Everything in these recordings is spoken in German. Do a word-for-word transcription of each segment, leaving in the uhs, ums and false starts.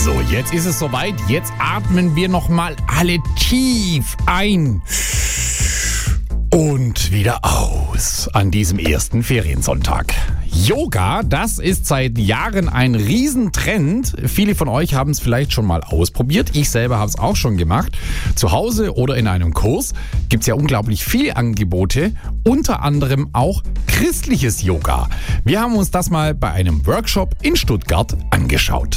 So, jetzt ist es soweit. Jetzt atmen wir nochmal alle tief ein und wieder aus an diesem ersten Feriensonntag. Yoga, das ist seit Jahren ein Riesentrend. Viele von euch haben es vielleicht schon mal ausprobiert. Ich selber habe es auch schon gemacht. Zu Hause oder in einem Kurs gibt es ja unglaublich viele Angebote, unter anderem auch christliches Yoga. Wir haben uns das mal bei einem Workshop in Stuttgart angeschaut.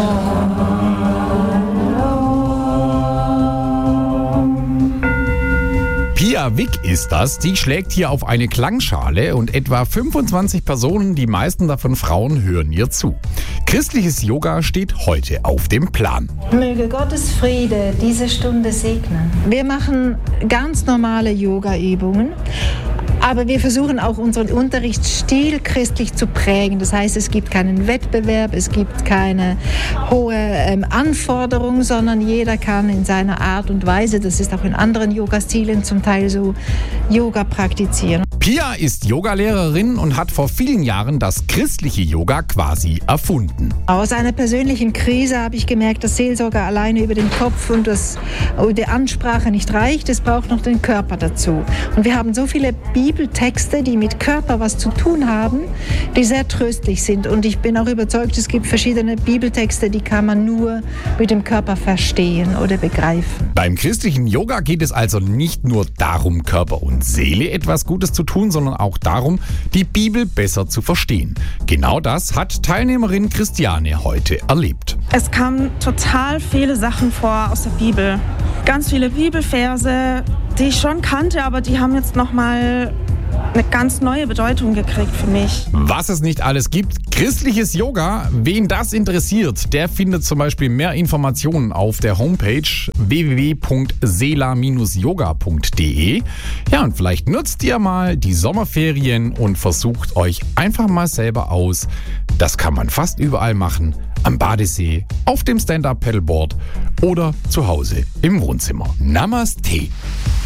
Pia Wick ist das, die schlägt hier auf eine Klangschale und etwa fünfundzwanzig Personen, die meisten davon Frauen, hören ihr zu. Christliches Yoga steht heute auf dem Plan. Möge Gottes Friede diese Stunde segnen. Wir machen ganz normale Yoga-Übungen. Aber wir versuchen auch unseren Unterrichtsstil christlich zu prägen. Das heißt, es gibt keinen Wettbewerb, es gibt keine hohe ähm, Anforderung, sondern jeder kann in seiner Art und Weise, das ist auch in anderen Yoga-Stilen zum Teil so, Yoga praktizieren. Pia ist Yogalehrerin und hat vor vielen Jahren das christliche Yoga quasi erfunden. Aus einer persönlichen Krise habe ich gemerkt, dass Seelsorge alleine über den Kopf und das, die Ansprache nicht reicht. Es braucht noch den Körper dazu. Und wir haben so viele Bibeltexte, die mit Körper was zu tun haben, die sehr tröstlich sind. Und ich bin auch überzeugt, es gibt verschiedene Bibeltexte, die kann man nur mit dem Körper verstehen oder begreifen. Beim christlichen Yoga geht es also nicht nur darum, Körper und Seele etwas Gutes zu tun, sondern auch darum, die Bibel besser zu verstehen. Genau das hat Teilnehmerin Christiane heute erlebt. Es kamen total viele Sachen vor aus der Bibel. Ganz viele Bibelverse, die ich schon kannte, aber die haben jetzt nochmal eine ganz neue Bedeutung gekriegt für mich. Was es nicht alles gibt, christliches Yoga, wen das interessiert, der findet zum Beispiel mehr Informationen auf der Homepage w w w punkt sela Bindestrich yoga punkt de. Ja, und vielleicht nutzt ihr mal die Sommerferien und versucht euch einfach mal selber aus. Das kann man fast überall machen. Am Badesee, auf dem Stand-Up-Paddleboard oder zu Hause im Wohnzimmer. Namaste.